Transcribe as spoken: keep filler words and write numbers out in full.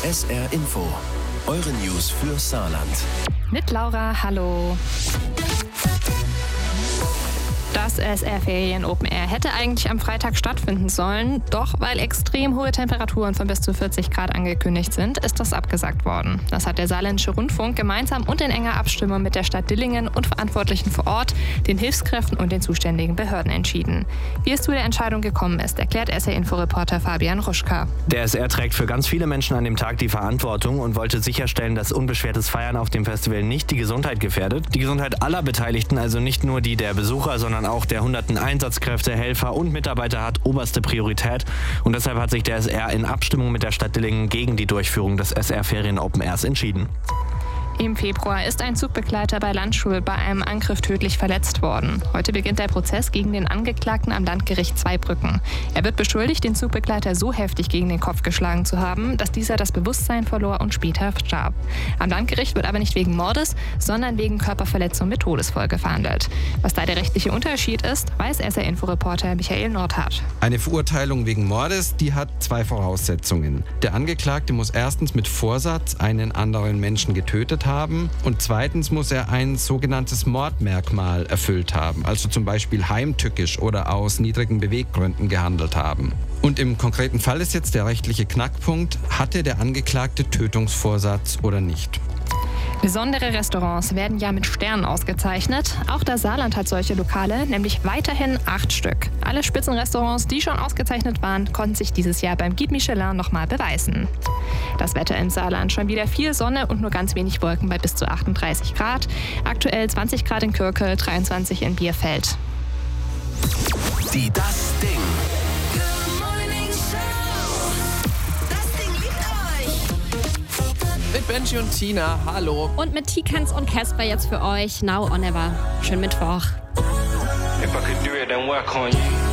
S R Info. Eure News für Saarland. Mit Laura, hallo. Das S R-Ferien Open Air hätte eigentlich am Freitag stattfinden sollen, doch weil extrem hohe Temperaturen von bis zu vierzig Grad angekündigt sind, ist das abgesagt worden. Das hat der Saarländische Rundfunk gemeinsam und in enger Abstimmung mit der Stadt Dillingen und Verantwortlichen vor Ort, den Hilfskräften und den zuständigen Behörden entschieden. Wie es zu der Entscheidung gekommen ist, erklärt S R-Info-Reporter Fabian Ruschka. Der S R trägt für ganz viele Menschen an dem Tag die Verantwortung und wollte sicherstellen, dass unbeschwertes Feiern auf dem Festival nicht die Gesundheit gefährdet. Die Gesundheit aller Beteiligten, also nicht nur die der Besucher, sondern auch der hunderten Einsatzkräfte, Helfer und Mitarbeiter hat oberste Priorität. Und deshalb hat sich der S R in Abstimmung mit der Stadt Dillingen gegen die Durchführung des S R-Ferien Open Airs entschieden. Im Februar ist ein Zugbegleiter bei Landschul bei einem Angriff tödlich verletzt worden. Heute beginnt der Prozess gegen den Angeklagten am Landgericht Zweibrücken. Er wird beschuldigt, den Zugbegleiter so heftig gegen den Kopf geschlagen zu haben, dass dieser das Bewusstsein verlor und später starb. Am Landgericht wird aber nicht wegen Mordes, sondern wegen Körperverletzung mit Todesfolge verhandelt. Was da der rechtliche Unterschied ist, weiß S R-Info-Reporter Michael Nordhardt. Eine Verurteilung wegen Mordes, die hat zwei Voraussetzungen. Der Angeklagte muss erstens mit Vorsatz einen anderen Menschen getötet haben und zweitens muss er ein sogenanntes Mordmerkmal erfüllt haben, also zum Beispiel heimtückisch oder aus niedrigen Beweggründen gehandelt haben. Und im konkreten Fall ist jetzt der rechtliche Knackpunkt, hatte der Angeklagte Tötungsvorsatz oder nicht? Besondere Restaurants werden ja mit Sternen ausgezeichnet. Auch das Saarland hat solche Lokale, nämlich weiterhin acht Stück. Alle Spitzenrestaurants, die schon ausgezeichnet waren, konnten sich dieses Jahr beim Guide Michelin nochmal beweisen. Das Wetter im Saarland: schon wieder viel Sonne und nur ganz wenig Wolken bei bis zu achtunddreißig Grad. Aktuell zwanzig Grad in Kürkel, dreiundzwanzig in Bierfeld. Die Das Ding. Mit Benji und Tina, hallo. Und mit Tikans und Casper jetzt für euch Now or Never. Schönen Mittwoch. If I could do it, then work on you.